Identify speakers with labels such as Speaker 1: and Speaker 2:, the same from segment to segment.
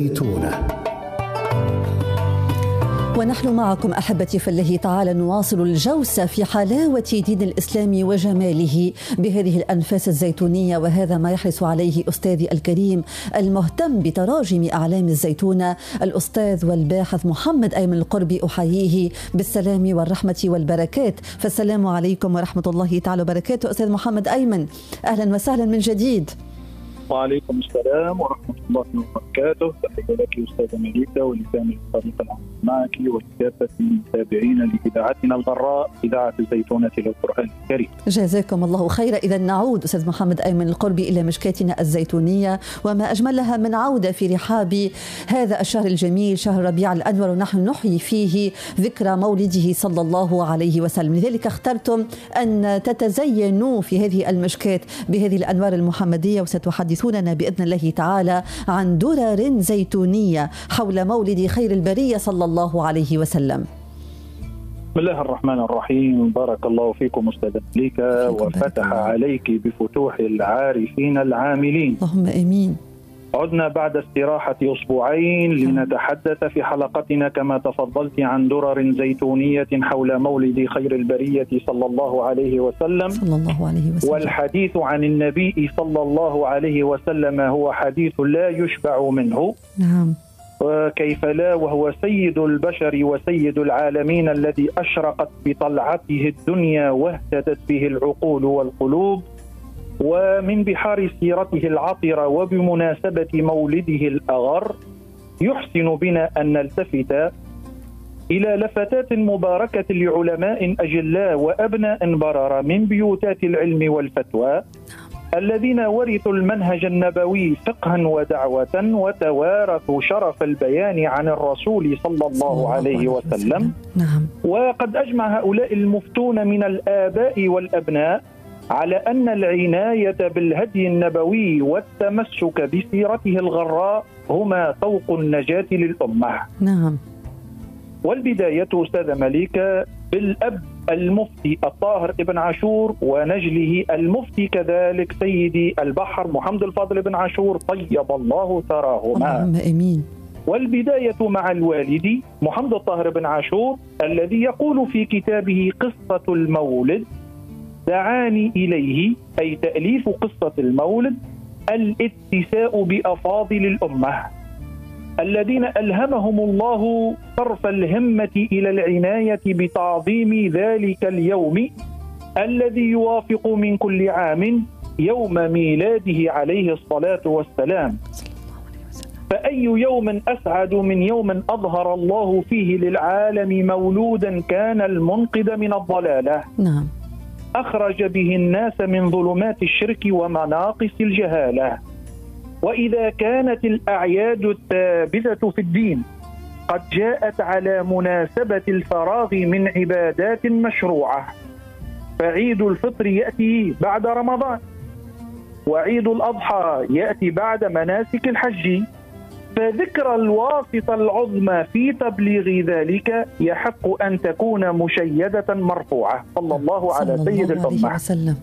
Speaker 1: الزيتونة.
Speaker 2: ونحن معكم أحبتي في الله تعالى نواصل الجوسة في حلاوة دين الإسلام وجماله بهذه الأنفاس الزيتونية، وهذا ما يحرص عليه أستاذي الكريم المهتم بتراجم أعلام الزيتونة الأستاذ والباحث محمد أيمن القربي. أحييه بالسلام والرحمة والبركات، فالسلام عليكم ورحمة الله تعالى وبركاته. أستاذ محمد أيمن، أهلا وسهلا من جديد.
Speaker 3: وعليكم السلام ورحمة الله وبركاته. تحية لك أستاذة مليكة ولسان الفريق العمل معك ولكافة المتابعين لإذاعتنا الغراء إذاعة الزيتونة للقرآن الكريم.
Speaker 2: جزاكم الله خيرا. إذا نعود أستاذ محمد أيمن القربي إلى مشكاتنا الزيتونية، وما أجملها من عودة في رحاب هذا الشهر الجميل شهر ربيع الأنور، ونحن نحيي فيه ذكرى مولده صلى الله عليه وسلم. لذلك اخترتم أن تتزينوا في هذه المشكات بهذه الأنوار المحمدية، وستحدثوننا بإذن الله تعالى عن درر زيتونية حول مولد خير البرية صلى الله عليه وسلم.
Speaker 3: بسم الله الرحمن الرحيم. بارك الله فيكم أستاذ مليكة وفتح عليك بفتوح العارفين العاملين.
Speaker 2: اللهم آمين.
Speaker 3: عدنا بعد استراحة أسبوعين لنتحدث في حلقتنا كما تفضلت عن درر زيتونية حول مولد خير البرية صلى الله عليه وسلم. والحديث عن النبي صلى الله عليه وسلم هو حديث لا يشبع منه.
Speaker 2: نعم.
Speaker 3: وكيف لا، وهو سيد البشر وسيد العالمين الذي أشرقت بطلعته الدنيا واهتدت به العقول والقلوب. ومن بحار سيرته العطرة وبمناسبة مولده الأغر يحسن بنا أن نلتفت إلى لفتات مباركة لعلماء أجلاء وأبناء بررة من بيوتات العلم والفتوى الذين ورثوا المنهج النبوي فقها ودعوة وتوارثوا شرف البيان عن الرسول صلى الله عليه وسلم.
Speaker 2: نعم.
Speaker 3: وقد أجمع هؤلاء المفتون من الآباء والأبناء على أن العناية بالهدي النبوي والتمسك بسيرته الغراء هما طوق النجاة للأمة.
Speaker 2: نعم.
Speaker 3: والبداية أستاذ مليكة بالأب المفتي الطاهر ابن عاشور ونجله المفتي كذلك سيدي البحر محمد الفاضل بن عاشور طيب الله ثراهما.
Speaker 2: اللهم آمين.
Speaker 3: والبداية مع الوالد محمد الطاهر بن عاشور الذي يقول في كتابه قصة المولد: دعاني إليه، أي تأليف قصة المولد، الاتساء بأفاضل الأمة الذين ألهمهم الله صرف الهمة إلى العناية بتعظيم ذلك اليوم الذي يوافق من كل عام يوم ميلاده عليه الصلاة والسلام. فأي يوم أسعد من يوم أظهر الله فيه للعالم مولودا كان المنقذ من الضلالة.
Speaker 2: نعم.
Speaker 3: أخرج به الناس من ظلمات الشرك ومناقص الجهالة. وإذا كانت الأعياد الثابتة في الدين قد جاءت على مناسبة الفراغ من عبادات مشروعة، فعيد الفطر يأتي بعد رمضان، وعيد الأضحى يأتي بعد مناسك الحج، فذكرى الواسطة العظمى في تبليغ ذلك يحق أن تكون مشيدة مرفوعة. صلى الله على سيد الأمة.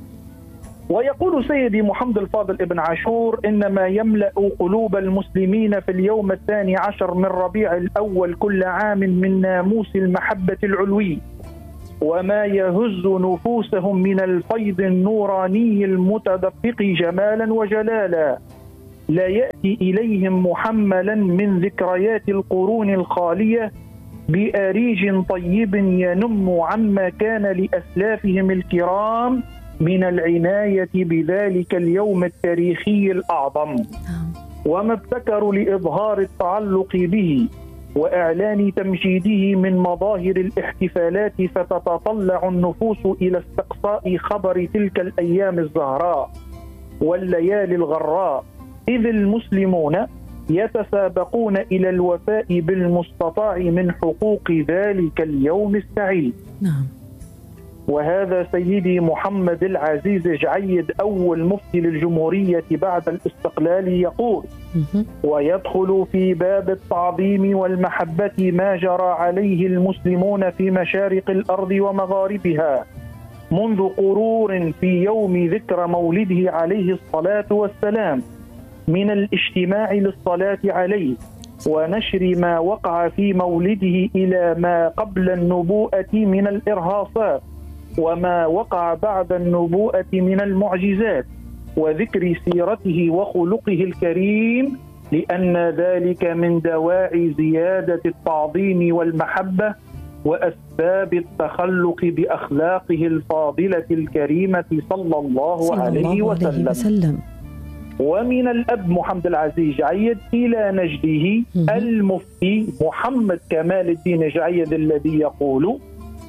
Speaker 3: ويقول سيدي محمد الفاضل ابن عاشور: إنما يملأ قلوب المسلمين في اليوم 12 من ربيع الأول كل عام من ناموس المحبة العلوي وما يهز نفوسهم من الفيض النوراني المتدفق جمالا وجلالا لا يأتي إليهم محملا من ذكريات القرون الخالية بأريج طيب ينم عما كان لأسلافهم الكرام من العناية بذلك اليوم التاريخي الأعظم، وما ابتكروا لإظهار التعلق به وإعلان تمجيده من مظاهر الاحتفالات، فتتطلع النفوس إلى استقصاء خبر تلك الأيام الزهراء والليالي الغراء، إذ المسلمون يتسابقون إلى الوفاء بالمستطاع من حقوق ذلك اليوم السعيد.
Speaker 2: نعم.
Speaker 3: وهذا سيدي محمد العزيز جعيد أول مفتي للجمهورية بعد الاستقلال يقول: ويدخل في باب التعظيم والمحبة ما جرى عليه المسلمون في مشارق الأرض ومغاربها منذ قرون في يوم ذكرى مولده عليه الصلاة والسلام، من الاجتماع للصلاة عليه ونشر ما وقع في مولده إلى ما قبل النبوءة من الإرهاصات وما وقع بعد النبوءة من المعجزات، وذكر سيرته وخلقه الكريم، لأن ذلك من دواعي زيادة التعظيم والمحبة وأسباب التخلق بأخلاقه الفاضلة الكريمة صلى الله عليه وسلم. ومن الأب محمد العزيز جعيد إلى نجده المفتي محمد كمال الدين جعيد الذي يقول: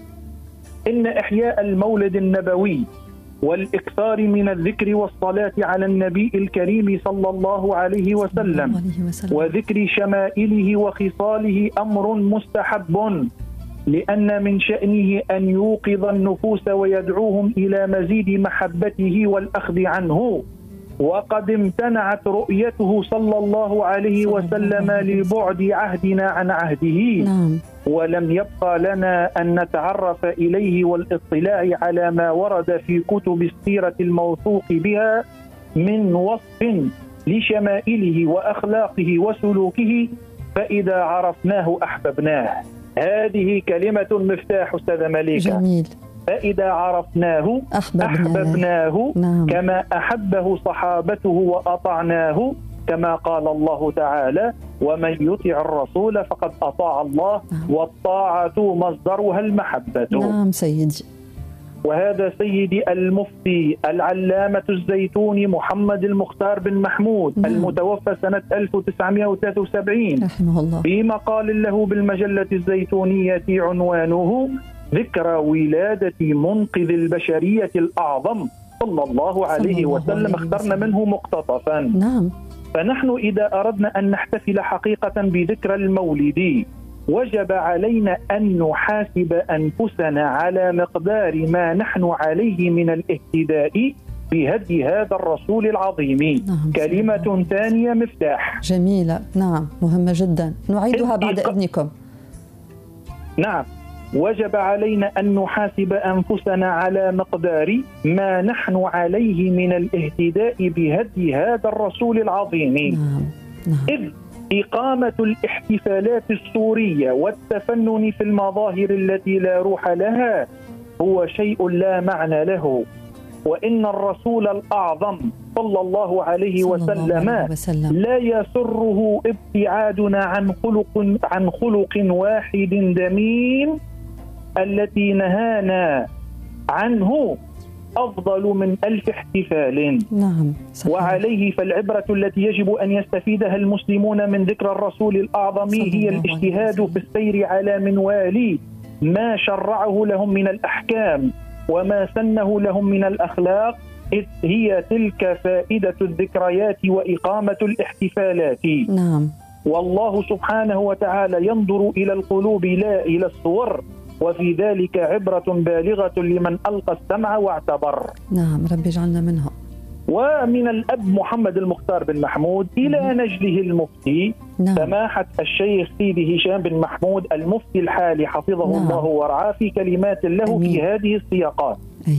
Speaker 3: إن إحياء المولد النبوي والإكثار من الذكر والصلاة على النبي الكريم صلى الله عليه وسلم وذكر شمائله وخصاله أمر مستحب، لأن من شأنه أن يوقظ النفوس ويدعوهم إلى مزيد محبته والأخذ عنه، وقد امتنعت رؤيته صلى الله عليه وسلم لبعد عهدنا عن عهده. ولم يبقى لنا أن نتعرف إليه والاطلاع على ما ورد في كتب السيرة الموثوق بها من وصف لشمائله وأخلاقه وسلوكه، فإذا عرفناه أحببناه. هذه كلمة مفتاح أستاذ مليكة.
Speaker 2: جميل.
Speaker 3: فإذا عرفناه أحببناه كما أحبه صحابته وأطعناه، كما قال الله تعالى: ومن يطع الرسول فقد أطاع الله والطاعة مصدرها المحبة.
Speaker 2: نعم سيدي.
Speaker 3: وهذا سيدي المفتي العلامة الزيتوني محمد المختار بن محمود المتوفى سنة 1973
Speaker 2: رحمه الله،
Speaker 3: في مقال له بالمجلة الزيتونية عنوانه ذكرى ولادة منقذ البشرية الأعظم صلى الله عليه وسلم، اخترنا منه مقتطفا.
Speaker 2: نعم.
Speaker 3: فنحن إذا أردنا أن نحتفل حقيقة بذكرى المولد، وجب علينا أن نحاسب أنفسنا على مقدار ما نحن عليه من الاهتداء بهدي هذا الرسول العظيم. كلمة ثانية مفتاح.
Speaker 2: جميلة. نعم، مهمة جدا، نعيدها بعد إذنكم.
Speaker 3: نعم. وجب علينا أن نحاسب أنفسنا على مقدار ما نحن عليه من الاهتداء بهدي هذا الرسول العظيم. إذ إقامة الاحتفالات الصورية والتفنن في المظاهر التي لا روح لها هو شيء لا معنى له، وإن الرسول الأعظم صلى الله عليه وسلم لا يسره ابتعادنا عن خلق واحد دميم التي نهانا عنه أفضل من 1000 احتفال.
Speaker 2: نعم صحيح.
Speaker 3: وعليه فالعبرة التي يجب أن يستفيدها المسلمون من ذكرى الرسول الأعظم هي الاجتهاد في السير على منوال ما شرعه لهم من الأحكام وما سنه لهم من الأخلاق، إذ هي تلك فائدة الذكريات وإقامة الاحتفالات.
Speaker 2: نعم.
Speaker 3: والله سبحانه وتعالى ينظر إلى القلوب لا إلى الصور، وفي ذلك عبرة بالغة لمن ألقى السمع واعتبر.
Speaker 2: نعم، رب يجعلنا منها.
Speaker 3: ومن الأب محمد المختار بن محمود إلى نجله المفتي سماحة الشيخ سيدي هشام بن محمود المفتي الحالي حفظه الله ورعاه، في كلمات له في هذه السياقات: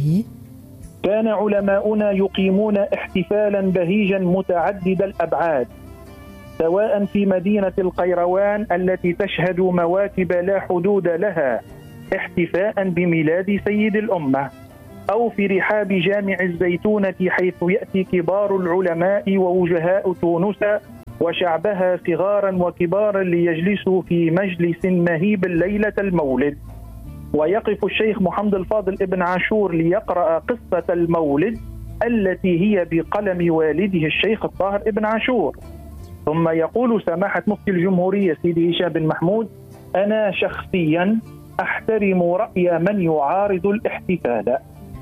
Speaker 3: كان علماؤنا يقيمون احتفالا بهيجا متعدد الأبعاد، سواء في مدينة القيروان التي تشهد مواكب لا حدود لها احتفاء بميلاد سيد الأمة، أو في رحاب جامع الزيتونة حيث يأتي كبار العلماء ووجهاء تونس وشعبها صغارا وكبارا ليجلسوا في مجلس مهيب ليلة المولد، ويقف الشيخ محمد الفاضل ابن عاشور ليقرأ قصة المولد التي هي بقلم والده الشيخ الطاهر ابن عاشور. ثم يقول سماحة مفتي الجمهورية سيدي هشام بن محمود: أنا شخصيا أحترم رأي من يعارض الاحتفال،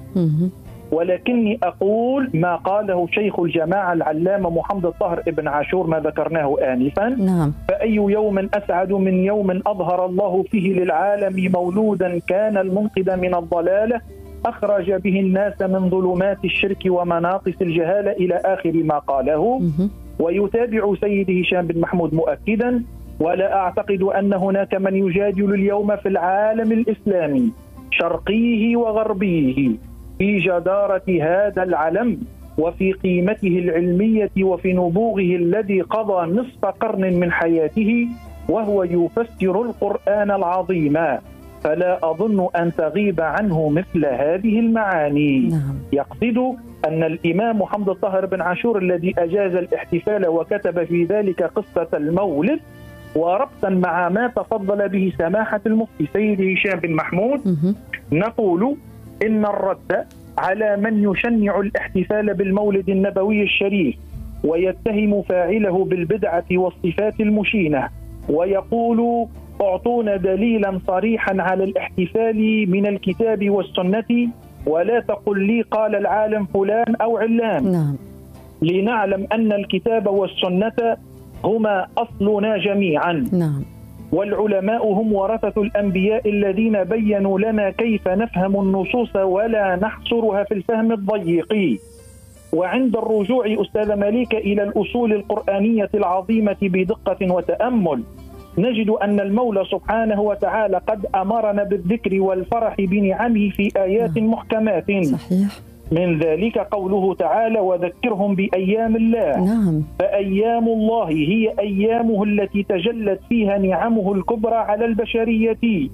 Speaker 3: ولكني أقول ما قاله شيخ الجماعة العلامة محمد الطاهر ابن عاشور ما ذكرناه آنفا. فأي يوم أسعد من يوم أظهر الله فيه للعالم مولودا كان المنقذ من الضلالة، أخرج به الناس من ظلمات الشرك ومناقص الجهالة، إلى آخر ما قاله. ويتابع سيدي هشام بن محمود مؤكدا: ولا أعتقد أن هناك من يجادل اليوم في العالم الإسلامي شرقيه وغربيه في جدارة هذا العلم وفي قيمته العلمية وفي نبوغه الذي قضى نصف قرن من حياته وهو يفسر القرآن العظيم، فلا أظن أن تغيب عنه مثل هذه المعاني.
Speaker 2: نعم.
Speaker 3: يقصد أن الإمام محمد الطاهر بن عاشور الذي أجاز الاحتفال وكتب في ذلك قصة المولد، وربطا مع ما تفضل به سماحة المفتي سيد هشام بن محمود، نقول إن الرد على من يشنع الاحتفال بالمولد النبوي الشريف ويتهم فاعله بالبدعة والصفات المشينة ويقول أعطونا دليلا صريحا على الاحتفال من الكتاب والسنة ولا تقل لي قال العالم فلان أو علان.
Speaker 2: نعم.
Speaker 3: لنعلم أن الكتاب والسنة هما أصلنا جميعا.
Speaker 2: نعم.
Speaker 3: والعلماء هم ورثة الأنبياء الذين بيّنوا لنا كيف نفهم النصوص ولا نحصرها في الفهم الضيق. وعند الرجوع أستاذ مليك إلى الأصول القرآنية العظيمة بدقة وتأمل نجد أن المولى سبحانه وتعالى قد أمرنا بالذكر والفرح بنعمه في آيات محكمات.
Speaker 2: صحيح.
Speaker 3: من ذلك قوله تعالى وذكرهم بأيام الله.
Speaker 2: نعم.
Speaker 3: فأيام الله هي أيامه التي تجلت فيها نعمه الكبرى على البشرية،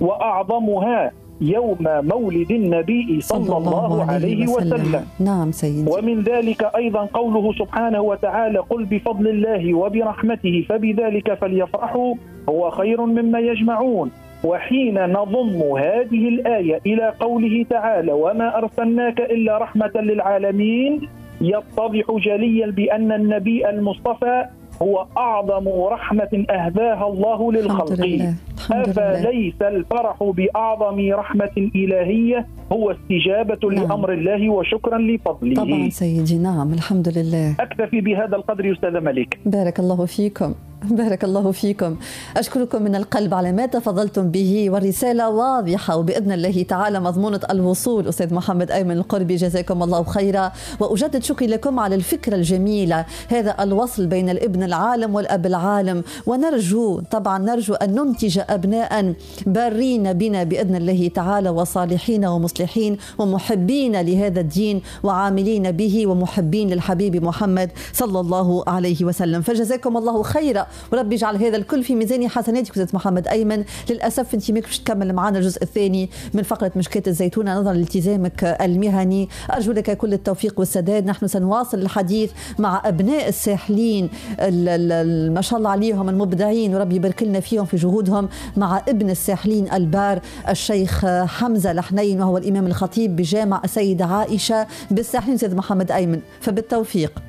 Speaker 3: وأعظمها يوم مولد النبي صلى الله عليه وسلم.
Speaker 2: نعم سيدي.
Speaker 3: ومن ذلك أيضا قوله سبحانه وتعالى قل بفضل الله وبرحمته فبذلك فليفرحوا هو خير مما يجمعون. وحين نضم هذه الآية إلى قوله تعالى وما أرسلناك إلا رحمة للعالمين يتضح جليا بأن النبي المصطفى هو أعظم رحمة أهداها الله للخلق. أفليس الفرح بأعظم رحمة إلهية هو استجابة لأمر الله وشكرا لفضله؟
Speaker 2: طبعا سيدي. نعم الحمد لله.
Speaker 3: أكتفي بهذا القدر أستاذ ملك.
Speaker 2: بارك الله فيكم. بارك الله فيكم. أشكركم من القلب على ما تفضلتم به، والرسالة واضحة وبإذن الله تعالى مضمونة الوصول. أستاذ محمد أيمن القربي جزاكم الله خيرا، وأجدد شكري لكم على الفكرة الجميلة، هذا الوصل بين الابن العالم والأب العالم. ونرجو طبعا نرجو أن ننتج أبناء بارين بنا بإذن الله تعالى وصالحين ومصلحين ومحبين لهذا الدين وعاملين به ومحبين للحبيب محمد صلى الله عليه وسلم. فجزاكم الله خيرا، ورب يجعل هذا الكل في ميزان حسناتك أستاذ محمد أيمن. للأسف أنت ماكش تكمل معنا الجزء الثاني من فقرة مشكاة الزيتونة نظرا لالتزامك المهني. أرجو لك كل التوفيق والسداد. نحن سنواصل الحديث مع أبناء الساحلين ما شاء الله عليهم المبدعين، ورب يبارك لنا فيهم في جهودهم، مع ابن الساحلين البار الشيخ حمزة الحنين وهو الإمام الخطيب بجامع السيدة عائشة بالساحلين. أستاذ محمد أيمن فبالتوفيق.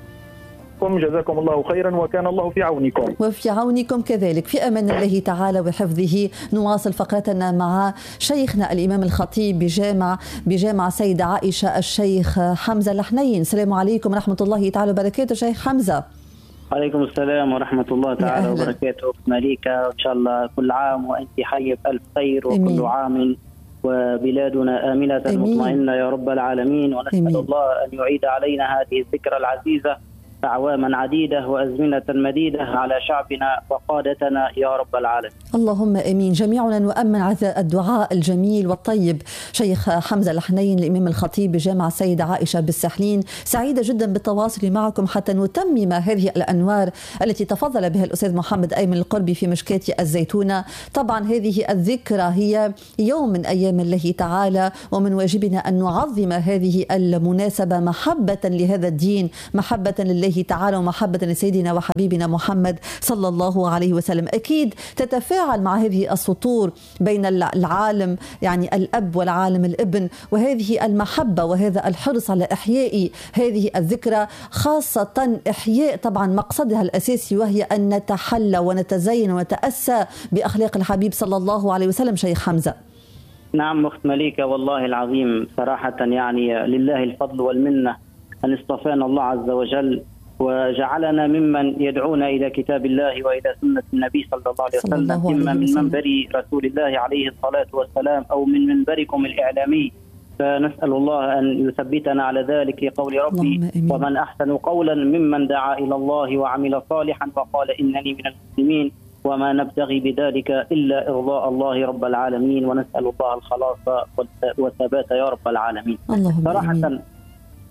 Speaker 3: جزاكم الله خيرا وكان الله في عونكم.
Speaker 2: وفي عونكم كذلك. في أمان الله تعالى وحفظه. نواصل فقرتنا مع شيخنا الإمام الخطيب بجامع سيدة عائشة الشيخ حمزة الحنين. السلام عليكم ورحمة الله تعالى وبركاته شيخ حمزة.
Speaker 1: عليكم السلام ورحمة الله تعالى وبركاته. مليكة وإن شاء الله كل عام وأنت حي بألف خير، وكل عام وبلادنا آمنة مطمئنة يا رب العالمين. ونسأل الله أن يعيد علينا هذه الذكرى العزيزة أعواما عديدة وأزمنة مديدة على شعبنا وقادتنا يا رب العالمين.
Speaker 2: اللهم امين. جميعنا نؤمن على الدعاء الجميل والطيب. شيخ حمزة الحنين الإمام الخطيب بجامع السيدة عائشة بالساحلين، سعيدة جدا بالتواصل معكم حتى نتمم هذه الأنوار التي تفضل بها الأستاذ محمد أيمن القربي في مشكاة الزيتونة. طبعا هذه الذكرى هي يوم من أيام الله تعالى، ومن واجبنا أن نعظم هذه المناسبة محبة لهذا الدين، محبة لله تعالى ومحبة لسيدنا وحبيبنا محمد صلى الله عليه وسلم. أكيد تتفاعل مع هذه السطور بين العالم يعني الأب والعالم الابن، وهذه المحبة وهذا الحرص على إحياء هذه الذكرى، خاصة إحياء طبعا مقصدها الأساسي وهي أن نتحلى ونتزين ونتأسى بأخلاق الحبيب صلى الله عليه وسلم. شيخ حمزة.
Speaker 1: نعم أخت مليكة، والله العظيم صراحة يعني لله الفضل والمنة أن اصطفانا الله عز وجل وجعلنا ممن يدعون إلى كتاب الله وإلى سنة النبي صلى الله عليه وسلم، إما من منبر رسول الله عليه الصلاة والسلام أو من منبركم الإعلامي. فنسأل الله أن يثبتنا على ذلك لقول ربي ومن أحسن قولا ممن دعا إلى الله وعمل صالحا وقال إنني من المسلمين وما نبتغي بذلك إلا إرضاء الله رب العالمين. ونسأل الله الخلاص والثبات يا رب العالمين.
Speaker 2: صراحة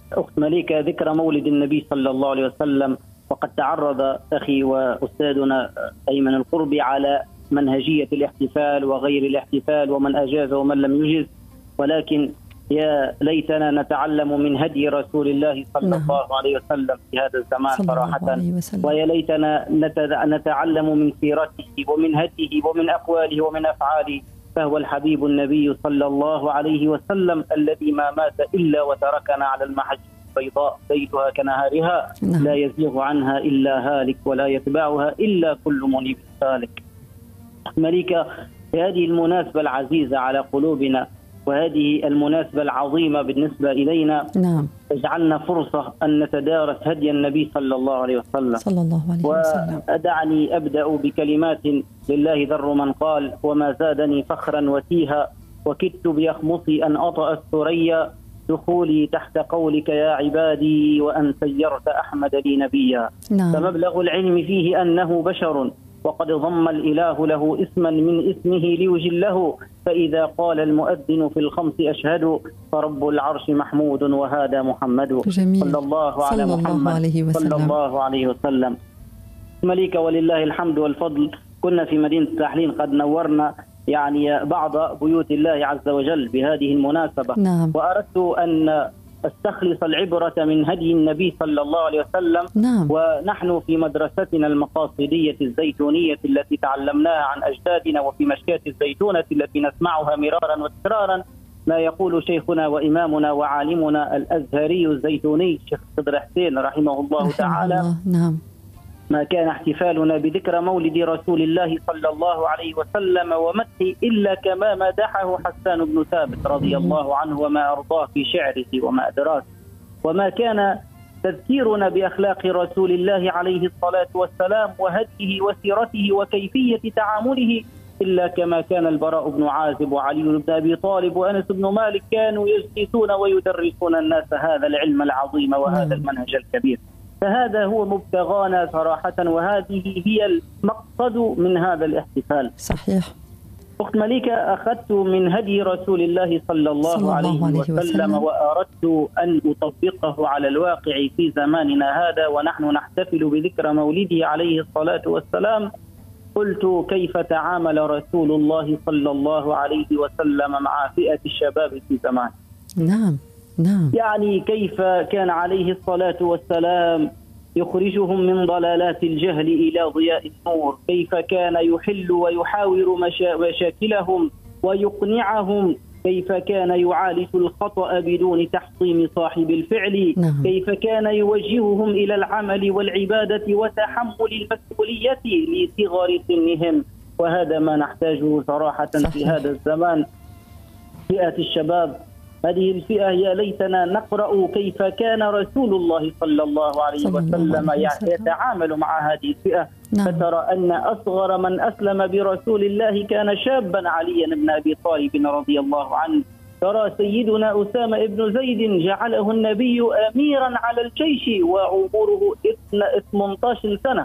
Speaker 1: أخت مليكة، ذكرى مولد النبي صلى الله عليه وسلم، وقد تعرض أخي وأستاذنا أيمن القربي على منهجية الاحتفال وغير الاحتفال، ومن أجاز ومن لم يجز، ولكن يا ليتنا نتعلم من هدي رسول الله صلى الله عليه وسلم في هذا الزمان صراحة، ويا ليتنا نتعلم من سيرته ومن هديه ومن أقواله ومن أفعاله، فهو الحبيب النبي صلى الله عليه وسلم الذي ما مات إلا وتركنا على المحجة البيضاء ليلها كنهارها لا يزيغ عنها إلا هالك ولا يتبعها إلا كل منيب سالك. مليكة، هذه المناسبة العزيزة على قلوبنا وهذه المناسبة العظيمة بالنسبة إلينا اجعلنا فرصة أن نتدارس هدي النبي صلى الله عليه وسلم ودعني أبدأ بكلمات لله ذر من قال: وما زادني فخرا وتيها وكدت بأخمصي أن أطأ الثريا دخولي تحت قولك يا عبادي وأن سيرت أحمد لي نبيا. فمبلغ العلم فيه أنه بشر، وقد ضم الإله له اسما من اسمه ليجله، فإذا قال المؤذن في الخمس أشهد فرب العرش محمود وهذا محمد. صلى الله على محمد صلى الله عليه وسلم. مليكة، ولله الحمد والفضل، كنا في مدينة ساحلين قد نورنا بعض بيوت الله عز وجل بهذه المناسبة. وأردت أن استخلص العبرة من هدي النبي صلى الله عليه وسلم. ونحن في مدرستنا المقاصدية الزيتونية التي تعلمناها عن أجدادنا، وفي مشكاة الزيتونة التي نسمعها مرارا وتكرارا، ما يقول شيخنا وإمامنا وعالمنا الأزهري الزيتوني شيخ صدر حسين رحمه الله تعالى: ما كان احتفالنا بذكرى مولد رسول الله صلى الله عليه وسلم ومدحه إلا كما مدحه حسان بن ثابت رضي الله عنه وما أرضاه في شعره وما أدراك، وما كان تذكيرنا بأخلاق رسول الله عليه الصلاة والسلام وهديه وسيرته وكيفية تعامله إلا كما كان البراء بن عازب وعلي بن أبي طالب وأنس بن مالك كانوا يجلسون ويدرسون الناس هذا العلم العظيم وهذا المنهج الكبير. فهذا هو مبتغانا صراحة، وهذه هي المقصد من هذا الاحتفال.
Speaker 2: صحيح.
Speaker 1: أخت مليكة، أخذت من هدي رسول الله صلى الله عليه وسلم وأردت أن أطبقه على الواقع في زماننا هذا ونحن نحتفل بذكرى مولده عليه الصلاة والسلام. قلت: كيف تعامل رسول الله صلى الله عليه وسلم مع فئة الشباب في زمانه؟ كيف كان عليه الصلاة والسلام يخرجهم من ضلالات الجهل إلى ضياء النور، كيف كان يحل ويحاور مشاكلهم ويقنعهم، كيف كان يعالج الخطأ بدون تحطيم صاحب الفعل، كيف كان يوجههم إلى العمل والعبادة وتحمل المسؤولية لصغر سنهم. وهذا ما نحتاجه صراحة في هذا الزمان، فئة الشباب. هذه الفئة يا ليتنا نقرأ كيف كان رسول الله صلى الله عليه وسلم يتعامل مع هذه الفئة. فترى أن أصغر من أسلم برسول الله كان شابا علي بن أبي طالب رضي الله عنه. ترى سيدنا أسامة بن زيد جعله النبي أميرا على الجيش وعمره 18 سنة،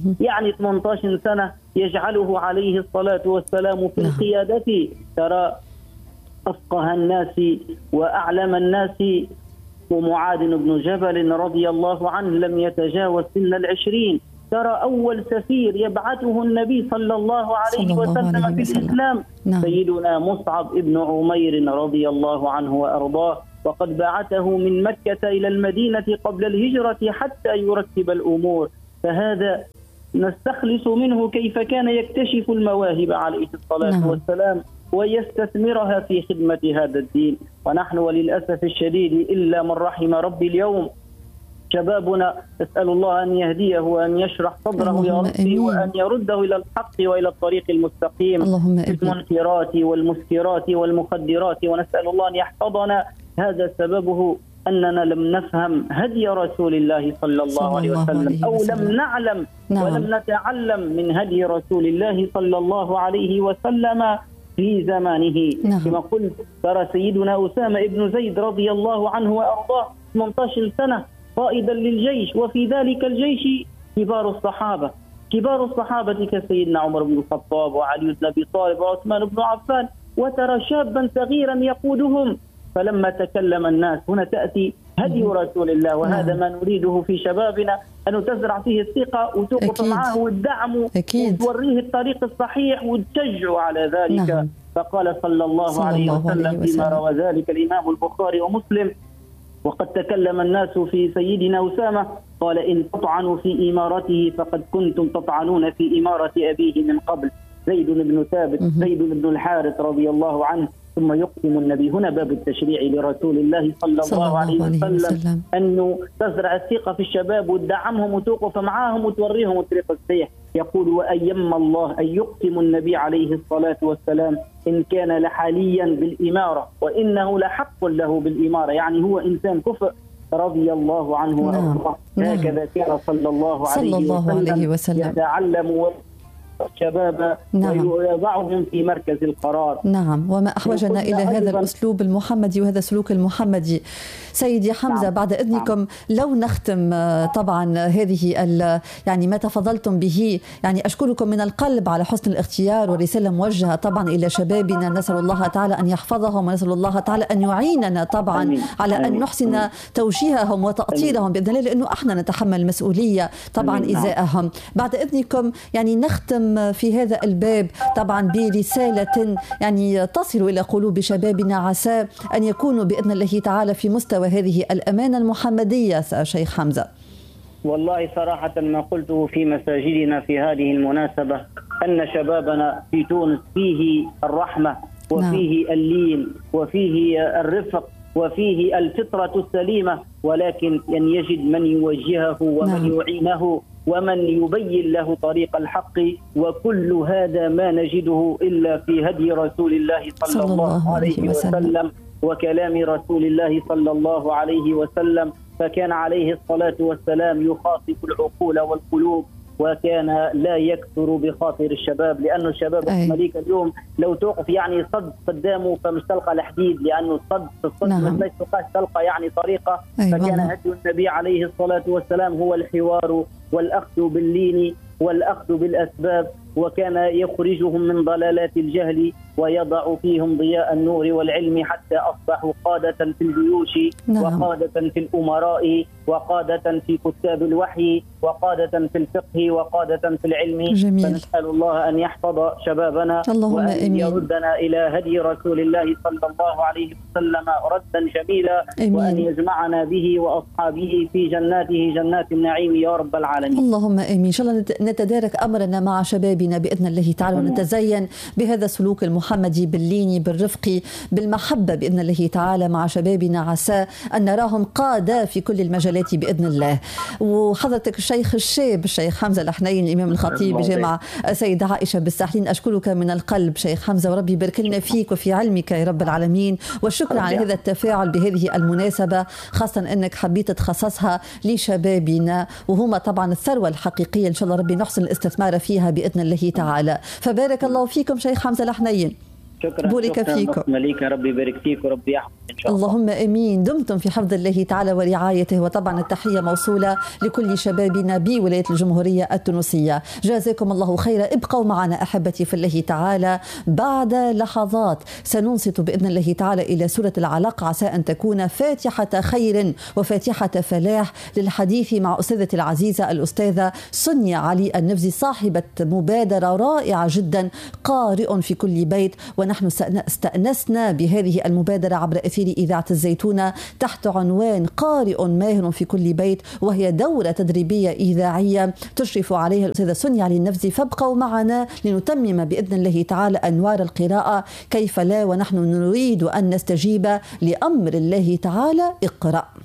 Speaker 1: 18 سنة يجعله عليه الصلاة والسلام في القيادة. ترى أفقه الناس وأعلم الناس ومعاذ بن جبل رضي الله عنه لم يتجاوز سن 20. ترى أول سفير يبعثه النبي صلى الله عليه وسلم في الإسلام سيدنا مصعب بن عمير رضي الله عنه وأرضاه، وقد بعثه من مكة إلى المدينة قبل الهجرة حتى يرتب الأمور. فهذا نستخلص منه كيف كان يكتشف المواهب عليه الصلاة والسلام ويستثمرها في خدمة هذا الدين. ونحن وللأسف الشديد إلا من رحم ربي اليوم شبابنا أسأل الله أن يهديه وأن يشرح صدره يا ربي وأن يرده إلى الحق وإلى الطريق المستقيم في المنكرات والمسكرات والمخدرات، ونسأل الله أن يحفظنا. هذا سببه أننا لم نفهم هدي رسول الله صلى الله عليه وسلم أو لم نعلم ولم نتعلم من هدي رسول الله صلى الله عليه وسلم في زمانه. كما قلت ترى سيدنا أسامة بن زيد رضي الله عنه وأرضاه 18 سنة قائدا للجيش، وفي ذلك الجيش كبار الصحابة كسيدنا عمر بن الخطاب وعلي بن أبي طالب وعثمان بن عفان، وترى شابا صغيرا يقودهم. فلما تكلم الناس، هنا تأتي هدي رسول الله، وهذا ما نريده في شبابنا، أنه تزرع فيه الثقة وتوقف معه والدعم وتوريه الطريق الصحيح وتشجعه على ذلك. فقال صلى الله عليه وسلم فيما روى ذلك الإمام البخاري ومسلم: وقد تكلم الناس في سيدنا أسامة، قال: إن تطعنوا في إمارته فقد كنتم تطعنون في إمارة أبيه من قبل، زيد بن ثابت، زيد بن الحارث رضي الله عنه. ثم يقسم النبي، هنا باب التشريع لرسول الله صلى الله عليه وسلم، أنه تزرع الثقة في الشباب وتدعمهم وتوقف معاهم وتوريهم الطريق الصحيح. يقول: وأيما الله أن يقسم النبي عليه الصلاة والسلام إن كان لحاليا بالإمارة وإنه لحق له بالإمارة، يعني هو إنسان كفء رضي الله عنه وأرضاه. هكذا كان صلى الله عليه وسلم يتعلم الشباب ويضعهم في مركز القرار.
Speaker 2: نعم، وما أحوجنا إلى هذا الأسلوب المحمدي وهذا السلوك المحمدي. سيدي حمزة، بعد إذنكم لو نختم طبعا هذه يعني ما تفضلتم به، يعني أشكركم من القلب على حسن الاختيار، ورسالة موجهة طبعا إلى شبابنا، نسأل الله تعالى أن يحفظهم، ونسأل الله تعالى أن يعيننا طبعا على أن نحسن توجيههم وتأطيرهم بإذن الله، لأنه احنا نتحمل المسؤولية طبعا إزاءهم. بعد إذنكم يعني نختم في هذا الباب طبعا برسالة يعني تصل إلى قلوب شبابنا، عسى أن يكونوا بإذن الله تعالى في مستوى هذه الأمانة المحمدية. شيخ حمزة،
Speaker 1: والله صراحة ما قلته في مساجدنا في هذه المناسبة أن شبابنا في تونس فيه الرحمة وفيه اللين وفيه الرفق وفيه الفطرة السليمة، ولكن أن يجد من يوجهه ومن يعينه ومن يبين له طريق الحق، وكل هذا ما نجده إلا في هدي رسول الله صلى الله عليه وسلم وكلام رسول الله صلى الله عليه وسلم. فكان عليه الصلاة والسلام يخاطب العقول والقلوب، وكان لا يكثر بخاطر الشباب، لأن الشباب مليك اليوم لو توقف يعني صد قدامه فمش تلقى الحديد، لأنه الصد مش تلقى يعني طريقة. فكان هدي النبي عليه الصلاة والسلام هو الحوار والأخذ باللين والأخذ بالأسباب، وكان يخرجهم من ضلالات الجهل ويضع فيهم ضياء النور والعلم، حتى أصبحوا قادة في الجيوش وقادة في الأمراء وقادة في كتاب الوحي وقادة في الفقه وقادة في العلم.
Speaker 2: جميل.
Speaker 1: فنسأل الله أن يحفظ شبابنا وأن يردنا إلى هدي رسول الله صلى الله عليه وسلم ردا جميلا، وأن يجمعنا به وأصحابه في جناته جنات النعيم يا رب العالمين.
Speaker 2: اللهم آمين. إن شاء الله نتدارك أمرنا مع شبابنا بإذن الله تعالى، ونتزين بهذا السلوك المحمدي باللين بالرفق بالمحبة بإذن الله تعالى مع شبابنا، عسى أن نراهم قادة في كل المجالات بإذن الله. وحضرتك الشيخ الشاب الشيخ حمزة الحنين الإمام الخطيب بجامعة السيدة عائشة بالساحلين، أشكرك من القلب شيخ حمزة، وربي يبارك لنا فيك وفي علمك يا رب العالمين، والشكر على هذا التفاعل بهذه المناسبة، خاصة أنك حبيت تخصصها لشبابنا، وهم طبعا الثروة الحقيقية، إن شاء الله ربي نحسن الاستثمار فيها بإذن الله تعالى. فبارك الله فيكم شيخ حمزة الحنين.
Speaker 1: شكرا. بورك فيكم. مليكة، ربي يبارك فيك وربي يحفظك إن شاء الله.
Speaker 2: اللهم امين. دمتم في حفظ الله تعالى ورعايته، وطبعا التحيه موصوله لكل شبابنا بولايه الجمهوريه التونسيه. جزاكم الله خيرا. ابقوا معنا احبتي في الله تعالى، بعد لحظات سننصت باذن الله تعالى الى سوره العلق، عسى ان تكون فاتحه خير وفاتحه فلاح، للحديث مع استاذتي العزيزه الاستاذه سنيا علي النفزي، صاحبه مبادره رائعه جدا، قارئ في كل بيت، ونحن استأنسنا بهذه المبادرة عبر أثير إذاعة الزيتونة تحت عنوان قارئ ماهر في كل بيت، وهي دورة تدريبية إذاعية تشرف عليها الأستاذة سنيا علي النفزي. فابقوا معنا لنتمم بإذن الله تعالى أنوار القراءة، كيف لا ونحن نريد أن نستجيب لأمر الله تعالى. اقرأ.